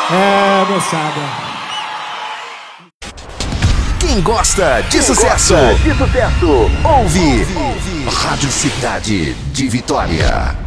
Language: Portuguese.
É, moçada. Quem gosta de sucesso, ouve Rádio Cidade de Vitória.